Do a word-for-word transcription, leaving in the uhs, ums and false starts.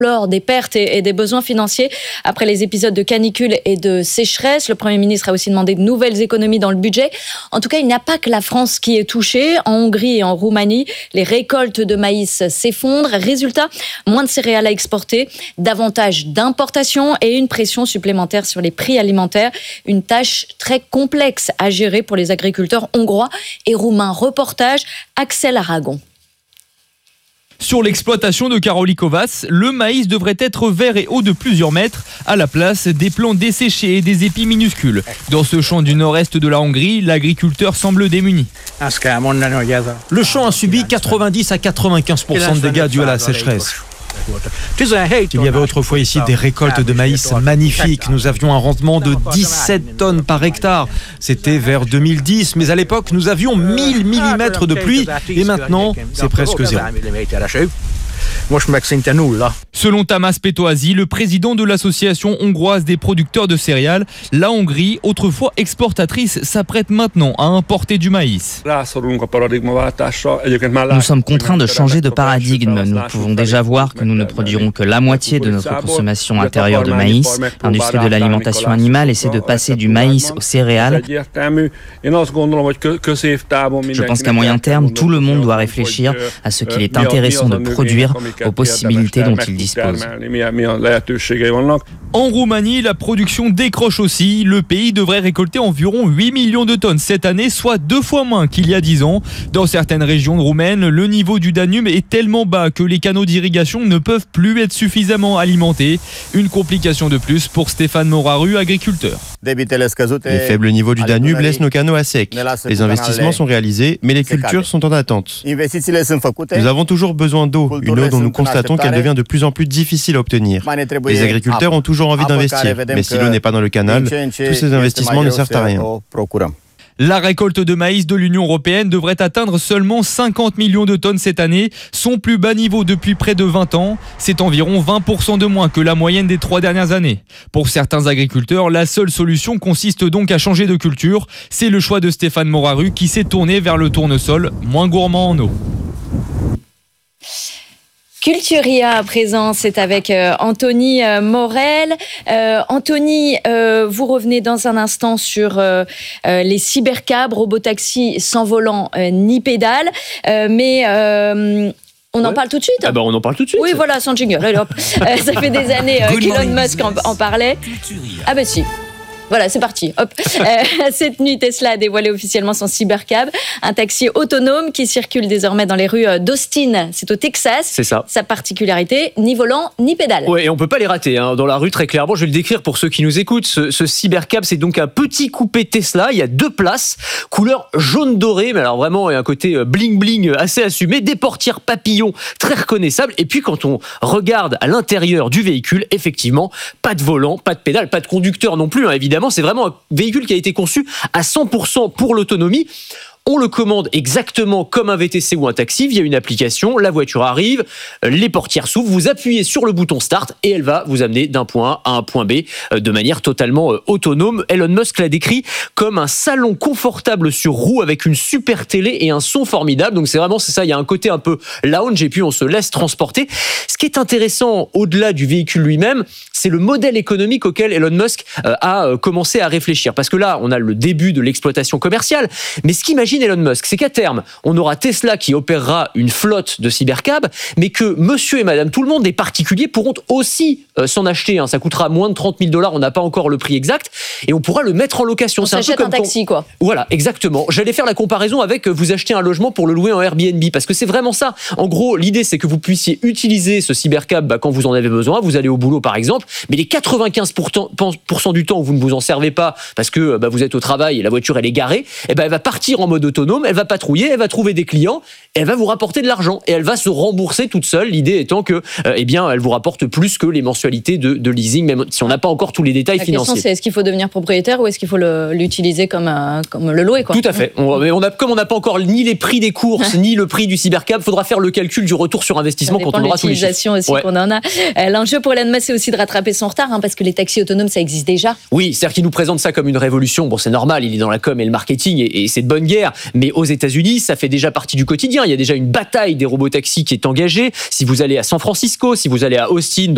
des pertes et des besoins financiers après les épisodes de canicule et de sécheresse. Le Premier ministre a aussi demandé de nouvelles économies dans le budget. En tout cas, il n'y a pas que la France qui est touchée. En Hongrie et en Roumanie, les récoltes de maïs s'effondrent. Résultat, moins de céréales à exporter, davantage d'importations et une pression supplémentaire sur les prix alimentaires. Une tâche très complexe à gérer pour les agriculteurs hongrois et roumains. Reportage Axel Aragon. Sur l'exploitation de Karolikovac, le maïs devrait être vert et haut de plusieurs mètres, à la place des plants desséchés et des épis minuscules. Dans ce champ du nord-est de la Hongrie, l'agriculteur semble démuni. Le champ a subi quatre-vingt-dix à quatre-vingt-quinze pour cent de dégâts dus à la sécheresse. Il y avait autrefois ici des récoltes de maïs magnifiques. Nous avions un rendement de dix-sept tonnes par hectare. C'était vers deux mille dix, mais à l'époque, nous avions mille millimètres de pluie et maintenant, c'est presque zéro. Selon Tamás Pétoházy, le président de l'association hongroise des producteurs de céréales, la Hongrie, autrefois exportatrice, s'apprête maintenant à importer du maïs. Nous sommes contraints de changer de paradigme. Nous pouvons déjà voir que nous ne produirons que la moitié de notre consommation intérieure de maïs. L'industrie de l'alimentation animale essaie de passer du maïs aux céréales. Je pense qu'à moyen terme, tout le monde doit réfléchir à ce qu'il est intéressant de produire, aux possibilités dont il dispose. En Roumanie, la production décroche aussi. Le pays devrait récolter environ huit millions de tonnes cette année, soit deux fois moins qu'il y a dix ans. Dans certaines régions roumaines, le niveau du Danube est tellement bas que les canaux d'irrigation ne peuvent plus être suffisamment alimentés. Une complication de plus pour Stéphane Moraru, agriculteur. Les faibles niveaux du Danube laissent nos canaux à sec. Les investissements sont réalisés, mais les cultures sont en attente. Nous avons toujours besoin d'eau, une eau dont nous constatons qu'elle devient de plus en plus difficile à obtenir. Les agriculteurs ont toujours envie d'investir, mais si l'eau n'est pas dans le canal, tous ces investissements ne servent à rien. La récolte de maïs de l'Union européenne devrait atteindre seulement cinquante millions de tonnes cette année, son plus bas niveau depuis près de vingt ans. C'est environ vingt pour cent de moins que la moyenne des trois dernières années. Pour certains agriculteurs, la seule solution consiste donc à changer de culture. C'est le choix de Stéphane Moraru qui s'est tourné vers le tournesol, moins gourmand en eau. Culturia à présent, c'est avec euh, Anthony euh, Morel. Euh, Anthony, euh, vous revenez dans un instant sur euh, euh, les cybercabs, robotaxis sans volant euh, ni pédale. Euh, mais euh, on ouais. en parle tout de suite. Ah bah on en parle tout de suite. Oui, voilà, sans jingle. Allez, hop. euh, ça fait des années euh, qu'Elon Musk en, en parlait. Ah bah si. Voilà, c'est parti. Hop. Euh, cette nuit, Tesla a dévoilé officiellement son Cybercab, un taxi autonome qui circule désormais dans les rues d'Austin. C'est au Texas. C'est ça. Sa particularité, ni volant, ni pédale. Ouais, et on peut pas les rater hein. Dans la rue, très clairement. Je vais le décrire pour ceux qui nous écoutent. Ce, ce Cybercab, c'est donc un petit coupé Tesla. Il y a deux places, couleur jaune doré, mais alors vraiment, il y a un côté bling bling assez assumé, des portières papillons très reconnaissables. Et puis quand on regarde à l'intérieur du véhicule, effectivement, pas de volant, pas de pédale, pas de conducteur non plus, hein, évidemment. C'est vraiment un véhicule qui a été conçu à cent pour cent pour l'autonomie. On le commande exactement comme un V T C ou un taxi via une application. La voiture arrive, les portières s'ouvrent, vous appuyez sur le bouton start et elle va vous amener d'un point A à un point B de manière totalement autonome. Elon Musk l'a décrit comme un salon confortable sur roue avec une super télé et un son formidable. Donc c'est vraiment c'est ça, il y a un côté un peu lounge et puis on se laisse transporter. Ce qui est intéressant au-delà du véhicule lui-même, c'est le modèle économique auquel Elon Musk a commencé à réfléchir. Parce que là, on a le début de l'exploitation commerciale, mais ce qu'imagine Elon Musk, c'est qu'à terme, on aura Tesla qui opérera une flotte de cybercab, mais que monsieur et madame tout le monde, des particuliers, pourront aussi euh, s'en acheter. Hein. Ça coûtera moins de trente mille dollars, on n'a pas encore le prix exact, et on pourra le mettre en location. On c'est s'achète un, peu un comme taxi, quoi. Voilà, exactement. J'allais faire la comparaison avec vous achetez un logement pour le louer en Airbnb, parce que c'est vraiment ça. En gros, l'idée, c'est que vous puissiez utiliser ce cybercab bah, quand vous en avez besoin. Vous allez au boulot, par exemple, mais les quatre-vingt-quinze pour cent du temps où vous ne vous en servez pas, parce que bah, vous êtes au travail et la voiture, elle est garée, et ben elle va partir en mode autonome, elle va patrouiller, elle va trouver des clients, elle va vous rapporter de l'argent et elle va se rembourser toute seule. L'idée étant que, euh, eh bien, elle vous rapporte plus que les mensualités de, de leasing, même si on n'a pas encore tous les détails la financiers. La question, c'est est-ce qu'il faut devenir propriétaire ou est-ce qu'il faut le, l'utiliser comme, un, comme le louer, quoi. Tout à fait. On, mais on a, comme on n'a pas encore ni les prix des courses, ni le prix du cybercab, il faudra faire le calcul du retour sur investissement quand on aura tous les chiffres. L'utilisation aussi ouais. qu'on en a. Euh, l'enjeu pour Elon Musk, c'est aussi de rattraper son retard, hein, parce que les taxis autonomes, ça existe déjà. Oui, c'est-à-dire qu'il nous présente ça comme une révolution. Bon, c'est normal, il est dans la com et le marketing et, et c'est de bonne guerre. Mais aux États-Unis, ça fait déjà partie du quotidien. Il y a déjà une bataille des robotaxis qui est engagée. Si vous allez à San Francisco, si vous allez à Austin,